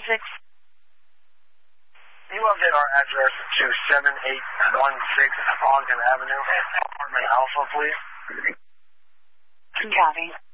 Can you update our address to 7816 Ogden Avenue, apartment Alpha, please? Copy.